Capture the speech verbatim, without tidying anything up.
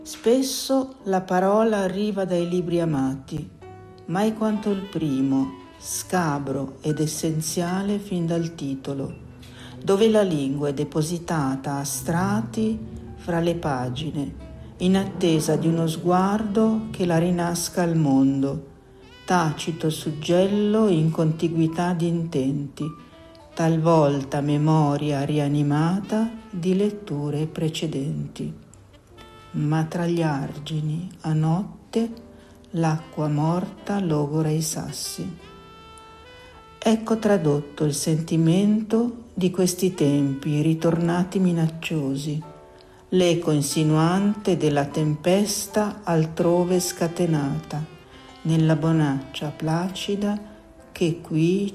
Spesso la parola arriva dai libri amati, mai quanto il primo, scabro ed essenziale fin dal titolo, dove la lingua è depositata a strati fra le pagine, in attesa di uno sguardo che la rinasca al mondo, tacito suggello in contiguità di intenti, talvolta memoria rianimata di letture precedenti. Ma tra gli argini, a notte, l'acqua morta logora i sassi. Ecco tradotto il sentimento di questi tempi ritornati minacciosi, l'eco insinuante della tempesta altrove scatenata, nella bonaccia placida che qui